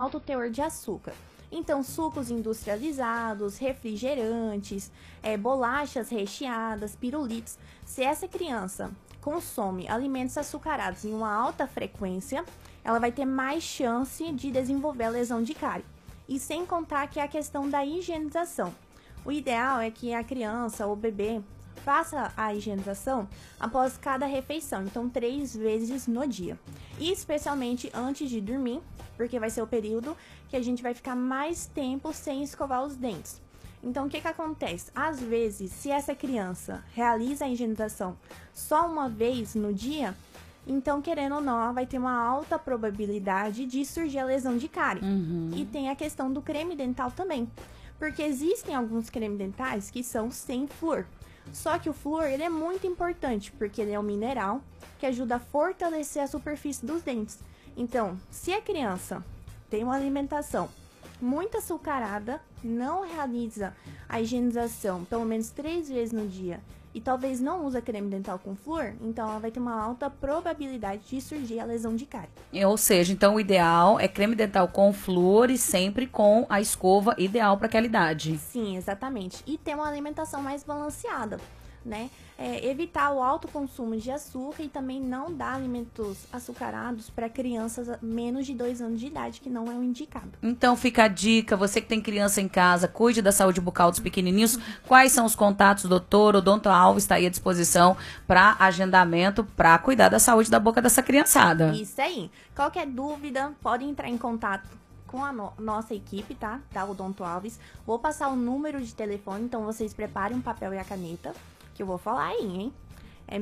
alto teor de açúcar. Então, sucos industrializados, refrigerantes, bolachas recheadas, pirulitos. Se essa criança consome alimentos açucarados em uma alta frequência, ela vai ter mais chance de desenvolver a lesão de cárie. E sem contar que é a questão da higienização. O ideal é que a criança ou o bebê faça a higienização após cada refeição, então 3 vezes no dia. E especialmente antes de dormir, porque vai ser o período que a gente vai ficar mais tempo sem escovar os dentes. Então, o que acontece? Às vezes, se essa criança realiza a higienização só uma vez no dia, então, querendo ou não, ela vai ter uma alta probabilidade de surgir a lesão de cárie. E tem a questão do creme dental também, porque existem alguns cremes dentais que são sem flúor. Só que o flúor, ele é muito importante, porque ele é um mineral que ajuda a fortalecer a superfície dos dentes. Então, se a criança tem uma alimentação muito açucarada, não realiza a higienização pelo menos 3 vezes no dia e talvez não usa creme dental com flúor, então ela vai ter uma alta probabilidade de surgir a lesão de cárie. Ou seja, então o ideal é creme dental com flúor e sempre com a escova ideal para aquela idade. Sim, exatamente. E ter uma alimentação mais balanceada, né? Evitar o alto consumo de açúcar e também não dar alimentos açucarados para crianças menos de 2 anos de idade, que não é o indicado. Então fica a dica, você que tem criança em casa, cuide da saúde bucal dos pequenininhos. Quais são os contatos, doutor? O Odonto Alves está aí à disposição para agendamento, para cuidar da saúde da boca dessa criançada. Isso aí. Qualquer dúvida, pode entrar em contato com a nossa equipe, tá? Da Odonto Alves. Vou passar o número de telefone, então vocês preparem um papel e a caneta, que eu vou falar aí, hein? É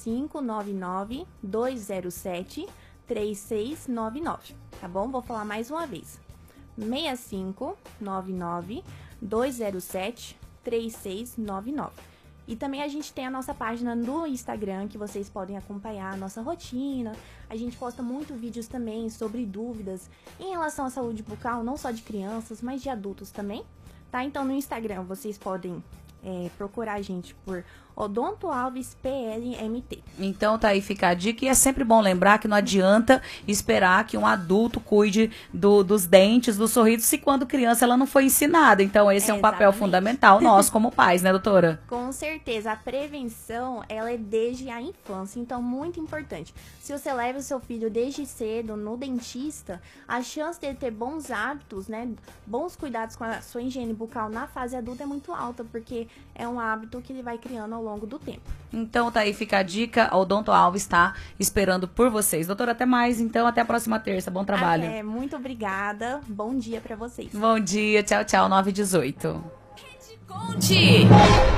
6599-207-3699, tá bom? Vou falar mais uma vez. 6599-207-3699. E também a gente tem a nossa página no Instagram, que vocês podem acompanhar a nossa rotina. A gente posta muito vídeos também sobre dúvidas em relação à saúde bucal, não só de crianças, mas de adultos também, tá? Então no Instagram vocês podem procurar a gente por Odonto Alves PLMT. Então tá aí, fica a dica. E é sempre bom lembrar que não adianta esperar que um adulto cuide dos dentes, do sorriso, se quando criança ela não foi ensinada. Então esse é um papel fundamental nosso como pais, né, doutora? Com certeza, a prevenção, ela é desde a infância, então muito importante. Se você leva o seu filho desde cedo no dentista, a chance dele ter bons hábitos, né, bons cuidados com a sua higiene bucal na fase adulta é muito alta, porque é um hábito que ele vai criando ao longo do tempo. Então tá aí, fica a dica. O Odonto Alves está esperando por vocês. Doutora, até mais, então, até a próxima terça. Bom trabalho. Muito obrigada. Bom dia pra vocês. Bom dia, tchau, tchau, 9h18. Conte!